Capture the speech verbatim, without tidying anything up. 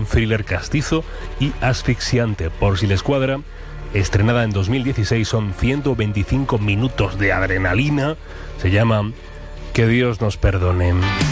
un thriller castizo y asfixiante. Por si les cuadra, estrenada en dos mil dieciséis, son ciento veinticinco minutos de adrenalina. Se llama Que Dios nos perdone.